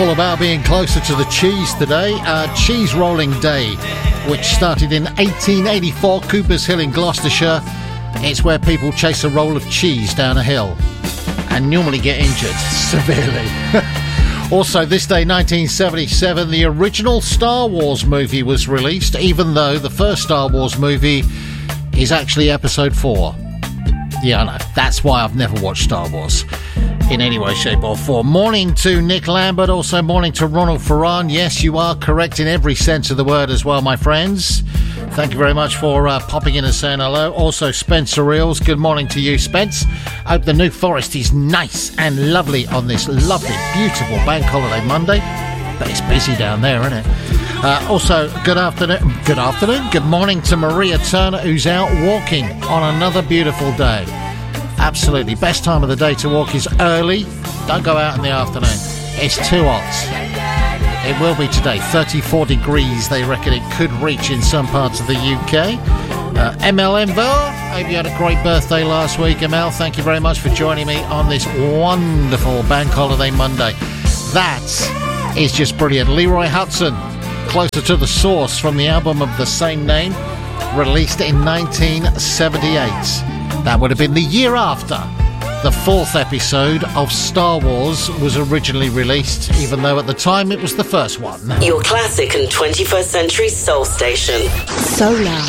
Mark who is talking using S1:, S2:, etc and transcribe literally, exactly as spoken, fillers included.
S1: All about being closer to the cheese today. Uh, cheese rolling day, which started in eighteen eighty-four, Coopers Hill in Gloucestershire. It's where people chase a roll of cheese down a hill and normally get injured severely. Also, this day, nineteen seventy-seven, the original Star Wars movie was released, even though the first Star Wars movie is actually episode four. Yeah, I know. That's why I've never watched Star Wars in any way, shape or form. Morning to Nick Lambert, also morning to Ronald Ferran. Yes, you are correct in every sense of the word as well, my friends. Thank you very much for uh, popping in and saying hello. Also, Spencer Reels, good morning to you, Spence. Hope the New Forest is nice and lovely on this lovely, beautiful Bank Holiday Monday. But it's busy down there, isn't it? Uh, also, good afternoon, good afternoon, good morning to Maria Turner, who's out walking on another beautiful day. Absolutely. Best time of the day to walk is early. Don't go out in the afternoon. It's too hot. It will be today. thirty-four degrees, they reckon it could reach in some parts of the U K. Uh, M L Enver, hope you had a great birthday last week, Emil. Thank you very much for joining me on this wonderful Bank Holiday Monday. That is just brilliant. Leroy Hudson, Closer to the Source, from the album of the same name, released in nineteen seventy-eight. That would have been the year after the fourth episode of Star Wars was originally released, even though at the time it was the first one.
S2: Your classic and twenty-first century soul station.
S3: Solar.